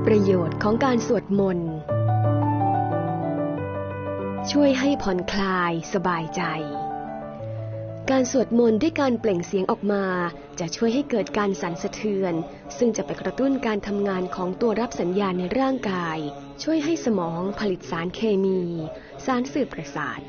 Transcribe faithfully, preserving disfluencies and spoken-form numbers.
ประโยชน์ของการสวดมนต์ช่วยให้ผ่อนคลายสบายใจการสวดมนต์ด้วยการเปล่งเสียงออกมาจะช่วยให้เกิดการสั่นสะเทือนซึ่งจะไปกระตุ้นการทำงานของตัวรับสัญญาณในร่างกายช่วยให้สมองผลิตสารเคมีสารสื่อประสาท